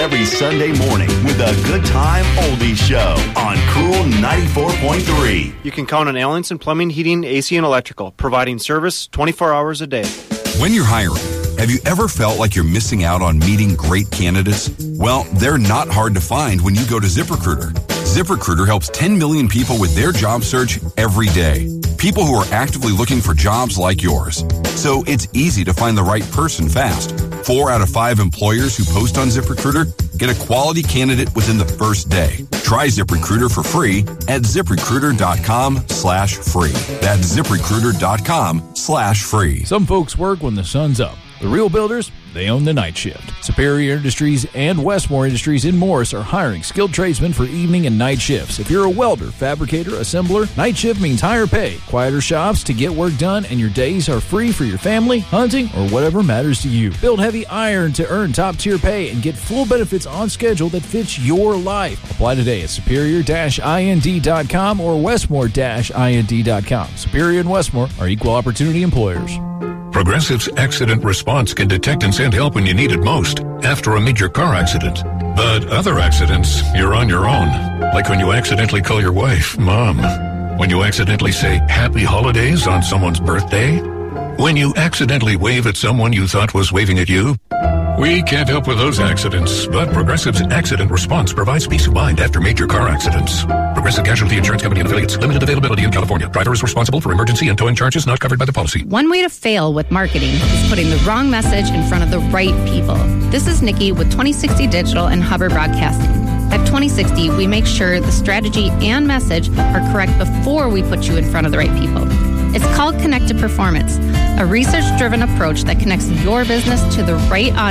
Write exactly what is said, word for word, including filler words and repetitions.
every Sunday morning with a Good Time Oldies Show on Cool ninety-four point three. You can count on Allenson Plumbing, Heating, A C, and Electrical, providing service twenty-four hours a day. When you're hiring, have you ever felt like you're missing out on meeting great candidates? Well, they're not hard to find when you go to ZipRecruiter. ZipRecruiter helps ten million people with their job search every day. People who are actively looking for jobs like yours. So it's easy to find the right person fast. Four out of five employers who post on ZipRecruiter get a quality candidate within the first day. Try ZipRecruiter for free at ZipRecruiter.com slash free. That's ZipRecruiter.com slash free. Some folks work when the sun's up. The real builders, they own the night shift. Superior Industries and Westmore Industries in Morris are hiring skilled tradesmen for evening and night shifts. If you're a welder, fabricator, assembler, night shift means higher pay, quieter shops to get work done, and your days are free for your family, hunting, or whatever matters to you. Build heavy iron to earn top-tier pay and get full benefits on schedule that fits your life. Apply today at superior dash I N D dot com or westmore dash I N D dot com. Superior and Westmore are equal opportunity employers. Progressive's Accident Response can detect and send help when you need it most, after a major car accident. But other accidents, you're on your own. Like when you accidentally call your wife Mom. When you accidentally say Happy Holidays on someone's birthday. When you accidentally wave at someone you thought was waving at you. We can't help with those accidents, but Progressive's Accident Response provides peace of mind after major car accidents. Progressive Casualty Insurance Company and Affiliates. Limited availability in California. Driver is responsible for emergency and towing charges not covered by the policy. One way to fail with marketing is putting the wrong message in front of the right people. This is Nikki with twenty sixty Digital and Hubbard Broadcasting. At twenty sixty, we make sure the strategy and message are correct before we put you in front of the right people. It's called Connected Performance, a research-driven approach that connects your business to the right audience